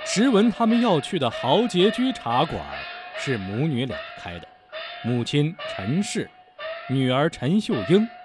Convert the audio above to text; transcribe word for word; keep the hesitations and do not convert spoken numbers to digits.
实闻他们要去的豪杰居茶馆是母女俩开的，母亲陈氏，女儿陈秀英